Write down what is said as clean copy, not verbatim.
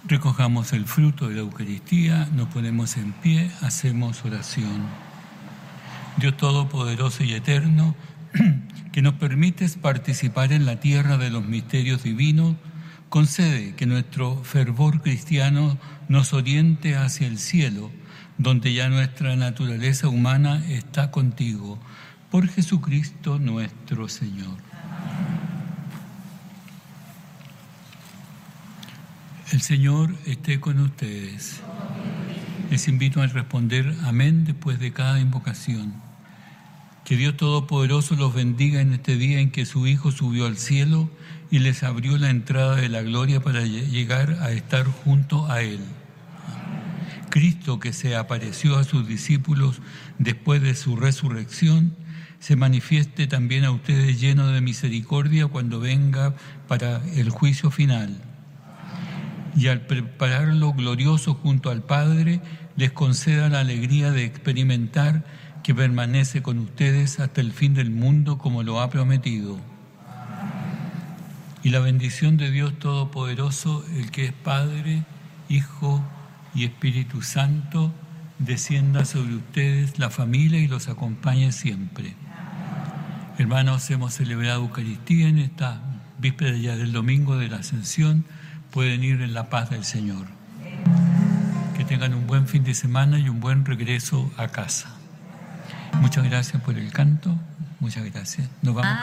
Recojamos el fruto de la Eucaristía, nos ponemos en pie, hacemos oración. Dios Todopoderoso y Eterno, que nos permites participar en la tierra de los misterios divinos, concede que nuestro fervor cristiano nos oriente hacia el cielo, donde ya nuestra naturaleza humana está contigo. Por Jesucristo nuestro Señor. El Señor esté con ustedes. Les invito a responder amén después de cada invocación. Que Dios Todopoderoso los bendiga en este día en que su Hijo subió al cielo y les abrió la entrada de la gloria para llegar a estar junto a Él. Cristo, que se apareció a sus discípulos después de su resurrección, se manifieste también a ustedes lleno de misericordia cuando venga para el juicio final. Y al prepararlo glorioso junto al Padre, les conceda la alegría de experimentar que permanece con ustedes hasta el fin del mundo como lo ha prometido. Y la bendición de Dios Todopoderoso, el que es Padre, Hijo y Espíritu Santo, descienda sobre ustedes, la familia, y los acompañe siempre. Hermanos, hemos celebrado Eucaristía en esta víspera ya del domingo de la Ascensión. Pueden ir en la paz del Señor. Que tengan un buen fin de semana y un buen regreso a casa. Muchas gracias por el canto. Muchas gracias. Nos vamos.